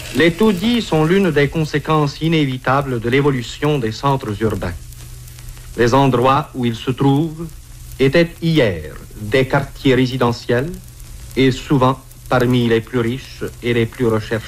Les taudis sont l'une des conséquences inévitables de l'évolution des centres urbains. Les endroits où ils se trouvent étaient hier des quartiers résidentiels et souvent parmi les plus riches et les plus recherchés.